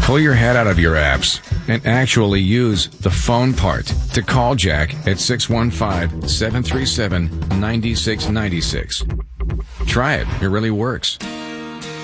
Pull your head out of your apps and actually use the phone part to call Jack at 615-737-9696. Try it. It really works.